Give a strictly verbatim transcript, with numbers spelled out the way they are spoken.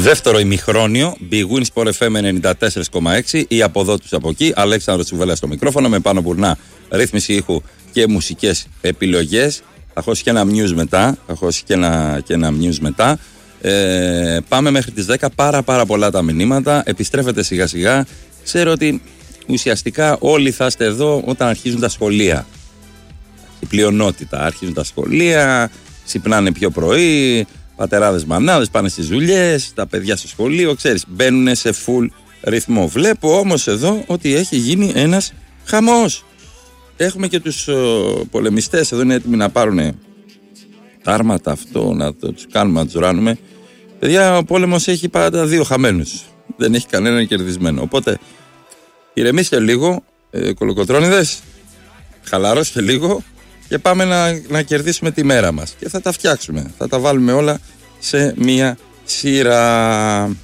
Δεύτερο ημιχρόνιο, Big Win Sport εφ εμ ενενήντα τέσσερα κόμμα έξι, η από εδώ τους από εκεί. Αλέξανδρος Τσουβέλλας στο μικρόφωνο, με Πάνο Μπουρνά, ρύθμιση ήχου και μουσικές επιλογές. Θα χώσει και ένα news μετά. Θα χώσει και ένα, και ένα news μετά. Ε, πάμε μέχρι τις δέκα. Πάρα πάρα πολλά τα μηνύματα. Επιστρέφετε σιγά σιγά. Ξέρω ότι ουσιαστικά όλοι θα είστε εδώ όταν αρχίζουν τα σχολεία. Η πλειονότητα. Αρχίζουν τα σχολεία, ξυπνάνε πιο πρωί. Πατεράδες, μανάδες πάνε στις δουλειές, τα παιδιά στο σχολείο, ξέρεις, μπαίνουν σε full ρυθμό. Βλέπω όμως εδώ ότι έχει γίνει ένας χαμός. Έχουμε και τους ο, πολεμιστές εδώ, είναι έτοιμοι να πάρουν τα άρματα αυτό, να το, τους κάνουμε, να τους ράνουμε. Παιδιά, ο πόλεμος έχει πάντα δύο χαμένους. Δεν έχει κανέναν κερδισμένο. Οπότε ηρεμήστε λίγο, ε, κολοκοτρώνιδες, χαλαρώστε λίγο και πάμε να, να κερδίσουμε τη μέρα μας. Και θα τα φτιάξουμε, θα τα βάλουμε όλα σε μία σειρά.